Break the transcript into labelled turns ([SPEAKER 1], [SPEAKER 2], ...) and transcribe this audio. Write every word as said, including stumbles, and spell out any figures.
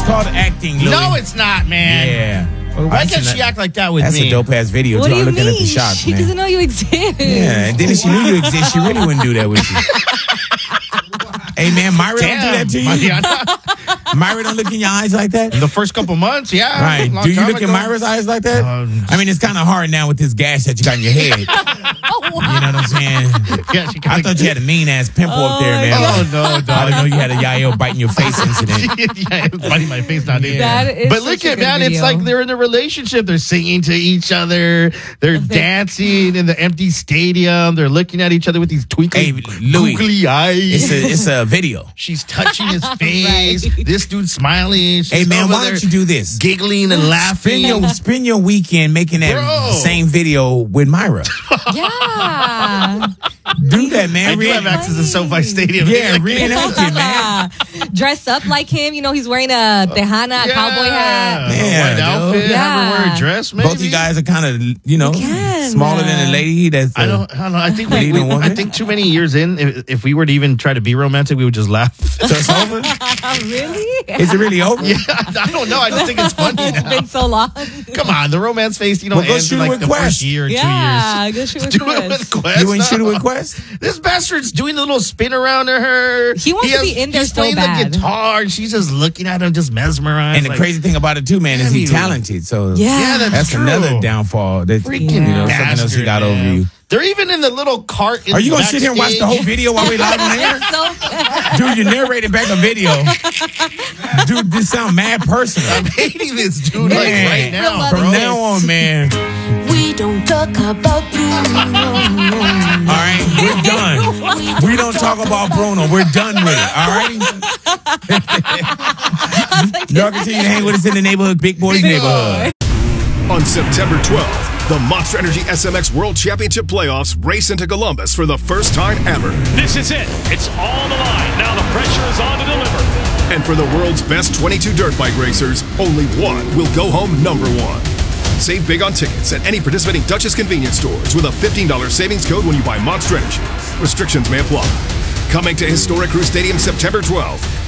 [SPEAKER 1] called acting, Louis.
[SPEAKER 2] No, it's not, man.
[SPEAKER 1] Yeah.
[SPEAKER 2] Well, why can't she act like that with
[SPEAKER 1] That's
[SPEAKER 2] me?
[SPEAKER 1] That's a dope-ass video,
[SPEAKER 3] what
[SPEAKER 1] too.
[SPEAKER 3] do you
[SPEAKER 1] I'm looking
[SPEAKER 3] mean?
[SPEAKER 1] at the shots,
[SPEAKER 3] she
[SPEAKER 1] man.
[SPEAKER 3] She doesn't know you exist.
[SPEAKER 1] Yeah, and then if she knew you exist, she really wouldn't do that with you. Hey, man, Myra
[SPEAKER 2] Damn,
[SPEAKER 1] don't do that to you?
[SPEAKER 2] Mariana.
[SPEAKER 1] Myra don't look in your eyes like that?
[SPEAKER 2] The first couple months, yeah.
[SPEAKER 1] Right. Do you look ago. in Myra's eyes like that? Um, I mean, it's kind of hard now with this gash that you got in your head.
[SPEAKER 3] Oh, wow.
[SPEAKER 1] You know what I'm saying?
[SPEAKER 2] Yeah,
[SPEAKER 1] I thought you had a mean-ass pimple
[SPEAKER 3] oh,
[SPEAKER 1] up there, man.
[SPEAKER 2] Oh, no, dog.
[SPEAKER 1] I didn't know you had a Yael biting your face incident.
[SPEAKER 2] Yeah, biting my face down there.
[SPEAKER 3] That is
[SPEAKER 2] but look at, man,
[SPEAKER 3] video.
[SPEAKER 2] it's like they're in a relationship. They're singing to each other. They're dancing in the empty stadium. They're looking at each other with these twinkling,
[SPEAKER 1] hey, Louis,
[SPEAKER 2] googly eyes.
[SPEAKER 1] It's a, it's a video.
[SPEAKER 2] She's touching his face. Right. This dude's smiling. She's
[SPEAKER 1] hey, man, why don't you do this?
[SPEAKER 2] Giggling and laughing.
[SPEAKER 1] Spend your, spend your weekend making that Bro. same video with Myra.
[SPEAKER 3] Yeah.
[SPEAKER 1] Do that, man.
[SPEAKER 2] I do have access to SoFi Stadium.
[SPEAKER 1] Yeah, reenact it, man.
[SPEAKER 3] Dress up like him. You know, he's wearing a tejana,
[SPEAKER 2] yeah.
[SPEAKER 3] cowboy hat.
[SPEAKER 2] Yeah, white outfit.
[SPEAKER 3] Yeah.
[SPEAKER 2] Have her wear a dress, maybe.
[SPEAKER 1] Both of you guys are kind of, you know,
[SPEAKER 3] you can,
[SPEAKER 1] smaller
[SPEAKER 3] uh,
[SPEAKER 1] than a lady. That's
[SPEAKER 2] I don't, I don't know. I think we, we I think too many years in, if, if we were to even try to be romantic, we would just laugh.
[SPEAKER 1] So it's over?
[SPEAKER 3] Really?
[SPEAKER 1] Is it really over?
[SPEAKER 2] Yeah, I don't know. I just think it's funny.
[SPEAKER 3] It's
[SPEAKER 2] now.
[SPEAKER 3] been so long.
[SPEAKER 2] Come on, the romance phase, you know,
[SPEAKER 1] well,
[SPEAKER 2] ends in like the
[SPEAKER 1] Quest.
[SPEAKER 2] first year or
[SPEAKER 3] yeah,
[SPEAKER 2] two years.
[SPEAKER 3] Go shoot with
[SPEAKER 2] Do
[SPEAKER 3] Quest.
[SPEAKER 2] it with Quest.
[SPEAKER 1] You ain't
[SPEAKER 2] no.
[SPEAKER 1] shoot it with Quest?
[SPEAKER 2] This bastard's doing a little spin around to her.
[SPEAKER 3] He wants
[SPEAKER 2] he
[SPEAKER 3] to
[SPEAKER 2] has,
[SPEAKER 3] be in there
[SPEAKER 2] he's
[SPEAKER 3] so
[SPEAKER 2] playing
[SPEAKER 3] bad.
[SPEAKER 2] the guitar. She's just looking at him, just mesmerized.
[SPEAKER 1] And the
[SPEAKER 2] like,
[SPEAKER 1] crazy thing about it too, man, is he's talented. So
[SPEAKER 3] yeah,
[SPEAKER 2] yeah that's,
[SPEAKER 1] that's
[SPEAKER 2] true.
[SPEAKER 1] another downfall. That's
[SPEAKER 2] Freaking
[SPEAKER 1] you know,
[SPEAKER 2] bastard,
[SPEAKER 1] something else he got
[SPEAKER 2] man.
[SPEAKER 1] over you.
[SPEAKER 2] They're even in the little cart. In
[SPEAKER 1] Are you
[SPEAKER 2] going
[SPEAKER 1] to sit here and watch the whole video while we live on air?
[SPEAKER 3] so
[SPEAKER 1] Dude, you're narrating back a video. Dude, this sound mad personal.
[SPEAKER 2] I'm hating this dude
[SPEAKER 1] man,
[SPEAKER 2] like right now,
[SPEAKER 1] From
[SPEAKER 2] bro.
[SPEAKER 1] now on, man.
[SPEAKER 4] We don't talk about Bruno.
[SPEAKER 1] All right, we're done. We don't talk about Bruno. We're done with it. All right? Y'all continue to hang with us in the neighborhood, Big Boys neighborhood.
[SPEAKER 5] On September twelfth, the Monster Energy S M X World Championship Playoffs race into Columbus for the first time ever.
[SPEAKER 6] This is it. It's all the line. Now the pressure is on to deliver.
[SPEAKER 5] And for the world's best twenty-two dirt bike racers, only one will go home number one. Save big on tickets at any participating Duchess convenience stores with a fifteen dollars savings code when you buy Monster Energy. Restrictions may apply. Coming to Historic Crew Stadium September twelfth,